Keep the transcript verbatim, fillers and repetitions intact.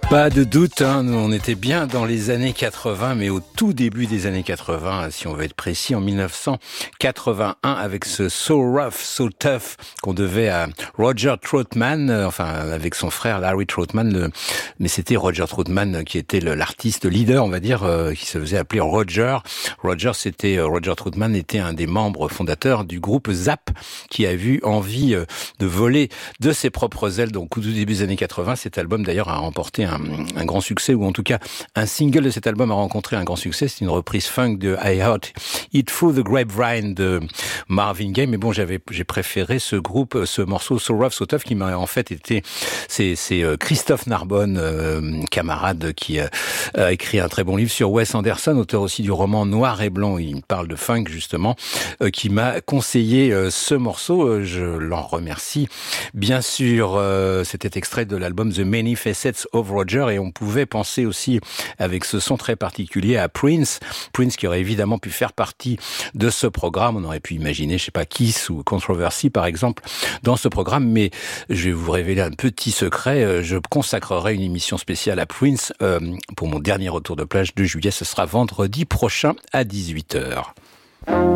Pas de doute, hein, nous on était bien dans les années quatre-vingts, mais au tout début des années quatre-vingts, si on veut être précis, en mille neuf cent quatre-vingt-un, avec ce So Rough, So Tough qu'on devait à Roger Troutman, euh, enfin avec son frère Larry Troutman, le, mais c'était Roger Troutman qui était le, l'artiste leader, on va dire, euh, qui se faisait appeler Roger. Roger, c'était euh, Roger Troutman était un des membres fondateurs du groupe Zap, qui a eu envie euh, de voler de ses propres ailes. Donc au tout début des années quatre-vingts, cet album d'ailleurs a remporté un un grand succès, ou en tout cas un single de cet album a rencontré un grand succès. C'est une reprise funk de I Heard It Through the Grapevine de Marvin Gaye, mais bon, j'avais j'ai préféré ce groupe, ce morceau So Rough So Tough, qui m'a en fait été c'est c'est Christophe Narbonne, euh, camarade, qui euh, a écrit un très bon livre sur Wes Anderson, auteur aussi du roman Noir et Blanc. Il parle de funk justement, euh, qui m'a conseillé euh, ce morceau. Je l'en remercie. Bien sûr, euh, c'était extrait de l'album The Many Facets of Roger. Et on pouvait penser aussi, avec ce son très particulier, à Prince. Prince qui aurait évidemment pu faire partie de ce programme. On aurait pu imaginer, je sais pas, Kiss ou Controversy par exemple, dans ce programme. Mais je vais vous révéler un petit secret. Je consacrerai une émission spéciale à Prince euh, pour mon dernier retour de plage de juillet. Ce sera vendredi prochain à dix-huit heures.